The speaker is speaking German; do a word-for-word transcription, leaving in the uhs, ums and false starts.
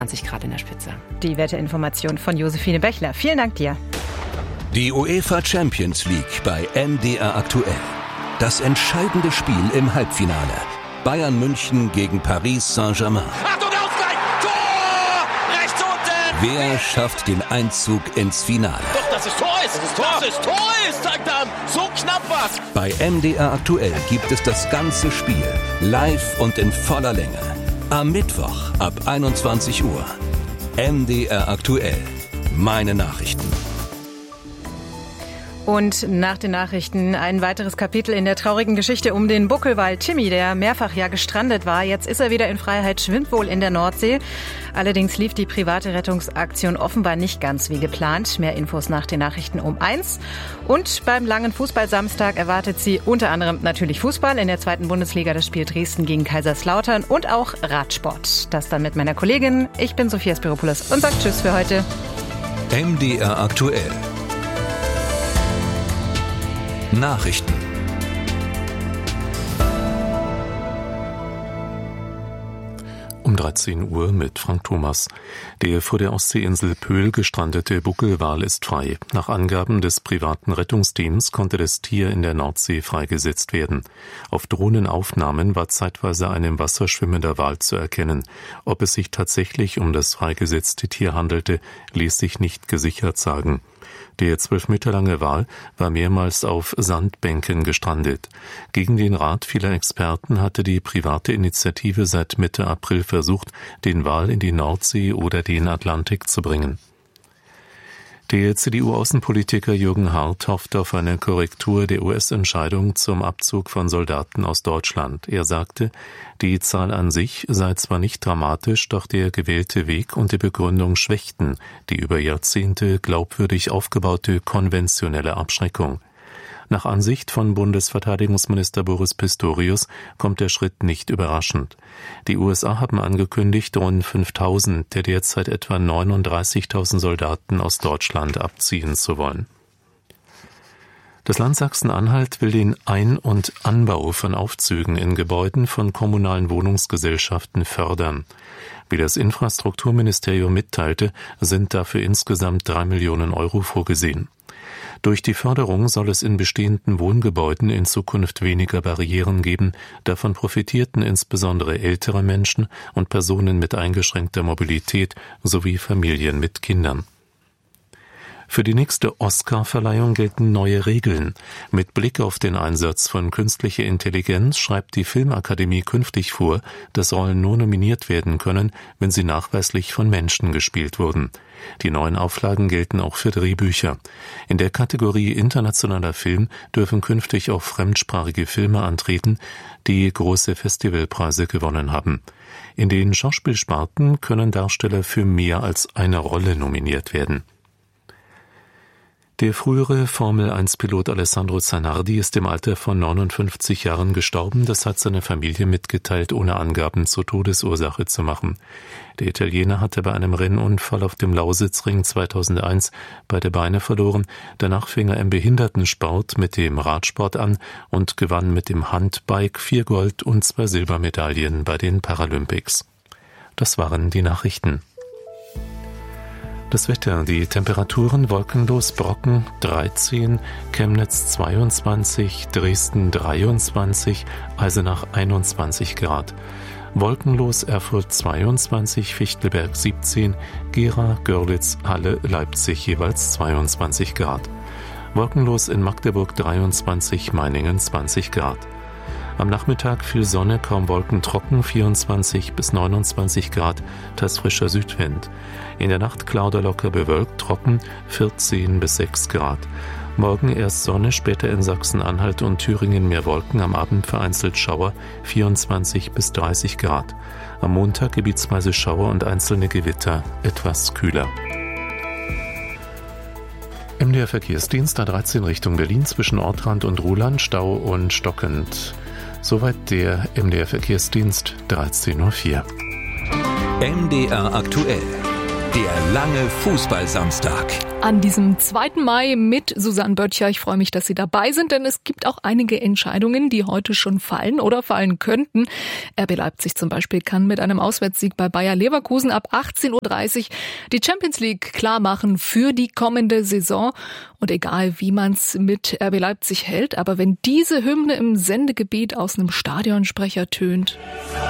zwanzig Grad in der Spitze. Die Wetterinformation von Josephine Bechler. Vielen Dank dir. Die UEFA Champions League bei M D R aktuell. Das entscheidende Spiel im Halbfinale. Bayern München gegen Paris Saint-Germain. Achtung, Ausgleich! Tor! Rechts unten! Wer schafft den Einzug ins Finale? Doch, das ist Tor ist! Das ist Tor, das ist, Tor ist, sagt er! So knapp war's! Bei M D R aktuell gibt es das ganze Spiel. Live und in voller Länge. Am Mittwoch ab einundzwanzig Uhr. M D R aktuell. Meine Nachrichten. Und nach den Nachrichten ein weiteres Kapitel in der traurigen Geschichte um den Buckelwal Timmy, der mehrfach ja gestrandet war. Jetzt ist er wieder in Freiheit, schwimmt wohl in der Nordsee. Allerdings lief die private Rettungsaktion offenbar nicht ganz wie geplant. Mehr Infos nach den Nachrichten um eins. Und beim langen Fußballsamstag erwartet sie unter anderem natürlich Fußball in der zweiten Bundesliga, das Spiel Dresden gegen Kaiserslautern und auch Radsport. Das dann mit meiner Kollegin. Ich bin Sophia Spiropoulos und sage Tschüss für heute. M D R aktuell. Nachrichten. Um dreizehn Uhr mit Frank Thomas. Der vor der Ostseeinsel Pöhl gestrandete Buckelwal ist frei. Nach Angaben des privaten Rettungsteams konnte das Tier in der Nordsee freigesetzt werden. Auf Drohnenaufnahmen war zeitweise ein im Wasser schwimmender Wal zu erkennen. Ob es sich tatsächlich um das freigesetzte Tier handelte, ließ sich nicht gesichert sagen. Der zwölf Meter lange Wal war mehrmals auf Sandbänken gestrandet. Gegen den Rat vieler Experten hatte die private Initiative seit Mitte April versucht, den Wal in die Nordsee oder den Atlantik zu bringen. Der C D U-Außenpolitiker Jürgen Hart hofft auf eine Korrektur der U S-Entscheidung zum Abzug von Soldaten aus Deutschland. Er sagte, die Zahl an sich sei zwar nicht dramatisch, doch der gewählte Weg und die Begründung schwächten die über Jahrzehnte glaubwürdig aufgebaute konventionelle Abschreckung. Nach Ansicht von Bundesverteidigungsminister Boris Pistorius kommt der Schritt nicht überraschend. Die U S A haben angekündigt, rund fünftausend der derzeit etwa neununddreißigtausend Soldaten aus Deutschland abziehen zu wollen. Das Land Sachsen-Anhalt will den Ein- und Anbau von Aufzügen in Gebäuden von kommunalen Wohnungsgesellschaften fördern. Wie das Infrastrukturministerium mitteilte, sind dafür insgesamt drei Millionen Euro vorgesehen. Durch die Förderung soll es in bestehenden Wohngebäuden in Zukunft weniger Barrieren geben. Davon profitierten insbesondere ältere Menschen und Personen mit eingeschränkter Mobilität sowie Familien mit Kindern. Für die nächste Oscar-Verleihung gelten neue Regeln. Mit Blick auf den Einsatz von künstlicher Intelligenz schreibt die Filmakademie künftig vor, dass Rollen nur nominiert werden können, wenn sie nachweislich von Menschen gespielt wurden. Die neuen Auflagen gelten auch für Drehbücher. In der Kategorie internationaler Film dürfen künftig auch fremdsprachige Filme antreten, die große Festivalpreise gewonnen haben. In den Schauspielsparten können Darsteller für mehr als eine Rolle nominiert werden. Der frühere Formel eins Pilot Alessandro Zanardi ist im Alter von neunundfünfzig Jahren gestorben. Das hat seine Familie mitgeteilt, ohne Angaben zur Todesursache zu machen. Der Italiener hatte bei einem Rennunfall auf dem Lausitzring zweitausendeins beide Beine verloren. Danach fing er im Behindertensport mit dem Radsport an und gewann mit dem Handbike vier Gold- und zwei Silbermedaillen bei den Paralympics. Das waren die Nachrichten. Das Wetter, die Temperaturen wolkenlos Brocken dreizehn, Chemnitz zweiundzwanzig, Dresden dreiundzwanzig, Eisenach einundzwanzig Grad. Wolkenlos Erfurt zweiundzwanzig, Fichtelberg siebzehn, Gera, Görlitz, Halle, Leipzig jeweils zweiundzwanzig Grad. Wolkenlos in Magdeburg dreiundzwanzig, Meiningen zwanzig Grad. Am Nachmittag viel Sonne, kaum Wolken, trocken, vierundzwanzig bis neunundzwanzig Grad, teils frischer Südwind. In der Nacht klar oder locker bewölkt, trocken, vierzehn bis sechs Grad. Morgen erst Sonne, später in Sachsen-Anhalt und Thüringen mehr Wolken, am Abend vereinzelt Schauer, vierundzwanzig bis dreißig Grad. Am Montag gebietsweise Schauer und einzelne Gewitter, etwas kühler. M D R Verkehrsdienst A dreizehn Richtung Berlin zwischen Ortrand und Ruhland, Stau und stockend. Soweit der M D R Verkehrsdienst dreizehn Uhr vier. M D R aktuell. Der lange Fußballsamstag. An diesem zweiten Mai mit Susanne Böttcher. Ich freue mich, dass Sie dabei sind, denn es gibt auch einige Entscheidungen, die heute schon fallen oder fallen könnten. R B Leipzig zum Beispiel kann mit einem Auswärtssieg bei Bayer Leverkusen ab achtzehn Uhr dreißig die Champions League klar machen für die kommende Saison. Und egal, wie man es mit R B Leipzig hält, aber wenn diese Hymne im Sendegebiet aus einem Stadionsprecher tönt...